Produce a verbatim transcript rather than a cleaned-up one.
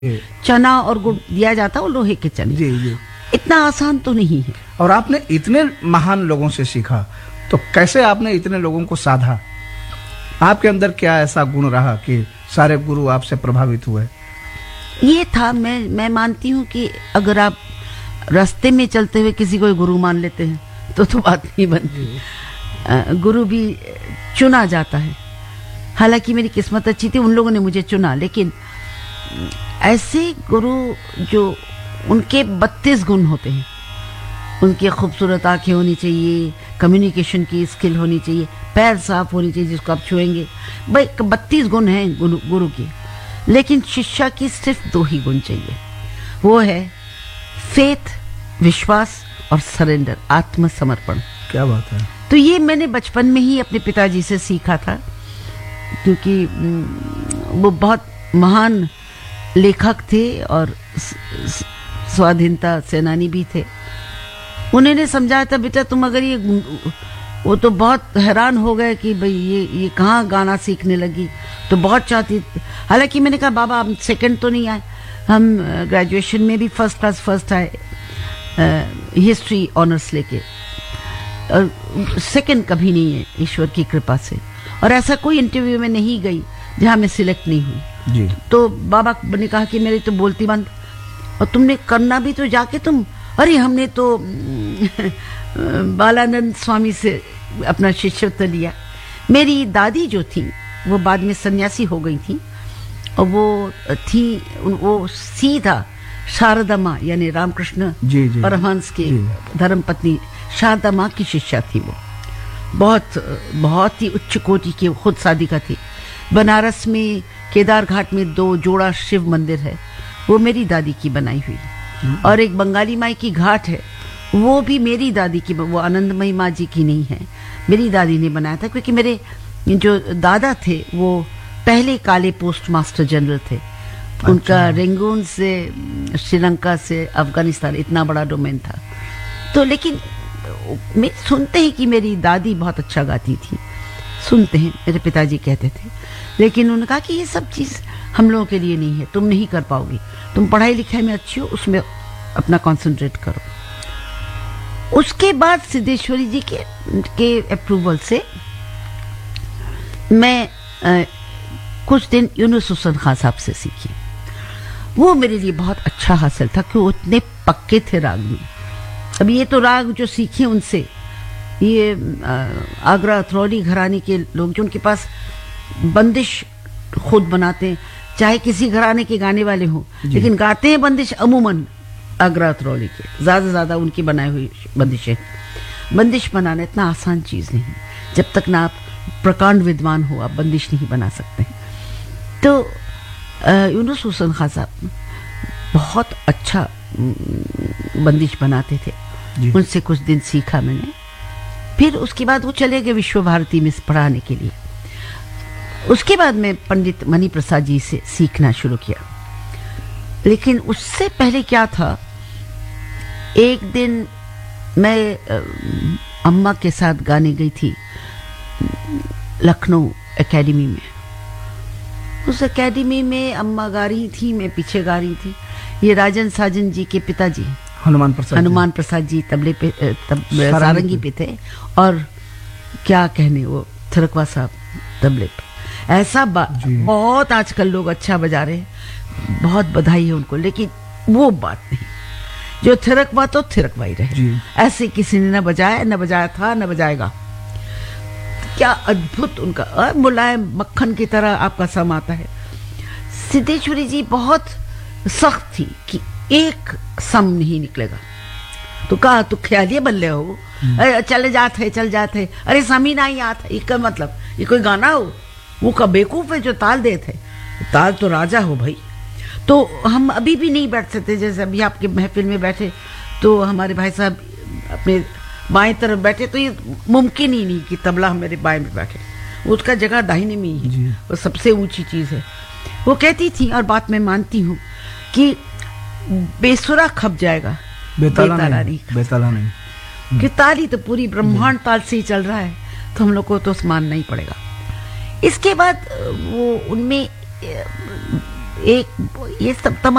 चना और गुड़ दिया जाता है, वो लोहे के चने। जी जी। इतना आसान तो नहीं है। और आपने इतने महान लोगों से सीखा, तो कैसे आपने इतने लोगों को साधा? आपके अंदर क्या ऐसा गुण रहा कि सारे गुरु आपसे प्रभावित हुए? ये था, मैं मैं मानती हूँ कि अगर आप रास्ते में चलते हुए किसी को गुरु मान लेते हैं तो तो बात नहीं बनती। गुरु भी चुना जाता है। हालांकि मेरी किस्मत अच्छी थी, उन लोगों ने मुझे चुना, लेकिन ऐसे गुरु जो उनके बत्तीस गुण होते हैं, उनकी खूबसूरत आंखें होनी चाहिए, कम्युनिकेशन की स्किल होनी चाहिए, पैर साफ होनी चाहिए जिसको आप छुएंगे, भाई बत्तीस गुण हैं गुरु, गुरु के। लेकिन शिष्या की सिर्फ दो ही गुण चाहिए, वो है फेथ, विश्वास और सरेंडर, आत्मसमर्पण। क्या बात है। तो ये मैंने बचपन में ही अपने पिताजी से सीखा था, क्योंकि वो बहुत महान लेखक थे और स्वाधीनता सेनानी भी थे। उन्होंने समझाया था, बेटा तुम अगर ये, वो तो बहुत हैरान हो गए कि भाई ये ये कहाँ गाना सीखने लगी, तो बहुत चाहती। हालांकि मैंने कहा बाबा हम सेकंड तो नहीं आए, हम ग्रेजुएशन में भी फर्स्ट क्लास फर्स्ट आए, हिस्ट्री ऑनर्स लेके, और सेकंड कभी नहीं है ईश्वर की कृपा से। और ऐसा कोई इंटरव्यू में नहीं गई जहाँ मैं सिलेक्ट नहीं हुई। जी। तो बाबा ने कहा कि मेरी तो बोलती बंद, और तुमने करना भी तो जाके तुम, अरे हमने तो बालानंद स्वामी से अपना शिष्यत्व लिया। मेरी दादी जो थी वो बाद में सन्यासी हो गई थी, और वो थी, वो सीधा शारदा माँ यानी रामकृष्ण परमहंस की धर्मपत्नी शारदा माँ की शिष्या थी। वो बहुत बहुत ही उच्च कोटि की खुद साधिका थी। बनारस में केदार घाट में दो जोड़ा शिव मंदिर है, वो मेरी दादी की बनाई हुई। और एक बंगाली माई की घाट है, वो भी मेरी दादी की, वो आनंदमयी माँ जी की नहीं है, मेरी दादी ने बनाया था। क्योंकि मेरे जो दादा थे वो पहले काले पोस्ट मास्टर जनरल थे। अच्छा। उनका रेंगून से श्रीलंका से अफगानिस्तान इतना बड़ा डोमेन था। तो लेकिन मैं सुनते हैं कि मेरी दादी बहुत अच्छा गाती थी, सुनते हैं, मेरे पिताजी कहते थे, लेकिन उन्होंने कहा कि ये सब चीज़ हम लोगों के लिए नहीं है, तुम नहीं कर पाओगी, तुम पढ़ाई लिखाई में अच्छी हो, उसमें अपना कंसंट्रेट करो। उसके बाद सिद्धेश्वरी जी के के अप्रूवल से मैं आ, कुछ दिन यूनुस हुसैन खान साहब से सीखी। वो मेरे लिए बहुत अच्छा हासिल था कि वो इतने पक्के थे राग में। अब ये तो राग जो सीखे उनसे, ये आगरा अतरौली घराने के लोग जो उनके पास बंदिश खुद बनाते हैं, चाहे किसी घराने के गाने वाले हों, लेकिन गाते हैं बंदिश अमूमन आगरा अतरौली के, ज़्यादा से ज़्यादा उनकी बनाई हुई बंदिशें। बंदिश बनाना इतना आसान चीज़ नहीं, जब तक ना आप प्रकांड विद्वान हो आप बंदिश नहीं बना सकते। तो यूनुस हुसैन खान साहब बहुत अच्छा बंदिश बनाते थे, उनसे कुछ दिन सीखा मैंने। फिर उसके बाद वो चले गए विश्व भारती में पढ़ाने के लिए। उसके बाद मैं पंडित मणि प्रसाद जी से सीखना शुरू किया। लेकिन उससे पहले क्या था, एक दिन मैं अम्मा के साथ गाने गई थी लखनऊ एकेडमी में। उस एकेडमी में अम्मा गा रही थी, मैं पीछे गा रही थी। ये राजन साजन जी के पिताजी हनुमान प्रसाद हनुमान प्रसाद जी तबले पे तब, सारंगी पे थे, और क्या कहने वो थिरकवा साहब तबले पे। ऐसा बहुत आजकल लोग अच्छा बजा रहे हैं, बहुत बधाई है उनको, लेकिन वो बात नहीं, जो थिरकवा तो थिरकवा ही रहे। ऐसे किसी ने न बजाया, न बजाया था, न बजाएगा। क्या अद्भुत उनका मुलायम मक्खन की तरह आपका सम आता है। सिद्धेश्वरी जी बहुत सख्त थी कि एक सम नहीं निकलेगा। तो कहा तो ख्यालिए बल्ले हो, अरे चले जाते चल जाते, अरे समी ना ही आता, इसका मतलब ये कोई गाना हो, वो का बेवकूफ है जो ताल दे थे, ताल तो राजा हो भाई। तो हम अभी भी नहीं बैठ सकते, जैसे अभी आपके महफिल में बैठे तो हमारे भाई साहब अपने बाएं तरफ बैठे, तो ये मुमकिन ही नहीं कि तबला हमारे बाएं में बैठे, उसका जगह दाहिने में ही है, वो सबसे ऊंची चीज है। वो कहती थी, और बात मैं मानती हूँ, कि बेसुरा खप जाएगा, बेताला, बेताला नहीं, बेताला नहीं, कि ताली तो पूरी ब्रह्मांड ताल से ही चल रहा है, तो हम लोग को तो मानना ही पड़ेगा। इसके बाद वो उनमें एक ये सब तमाम